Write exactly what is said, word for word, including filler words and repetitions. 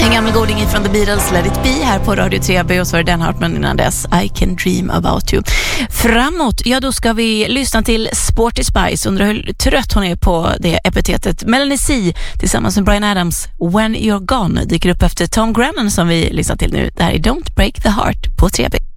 En gammal goding från The Beatles, Let It Be, här på Radio tre B, och så är det Dan Hartman innan dess, I Can Dream About You. Framåt, ja då ska vi lyssna till Sporty Spice. Undrar hur trött hon är på det epitetet. Melanie C tillsammans med Bryan Adams, When You're Gone, dyker upp efter Tom Grennan som vi lyssnar till nu. Det här är Don't Break the Heart på tre B.